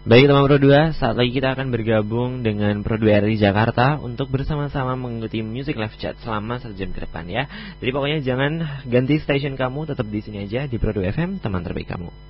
Baik teman Pro 2, saat lagi kita akan bergabung dengan Pro 2 RRI Jakarta untuk bersama-sama mengikuti Music Live Chat selama 1 jam ke depan ya. Jadi pokoknya jangan ganti stasiun kamu, tetap di sini aja di Pro 2 FM, teman terbaik kamu.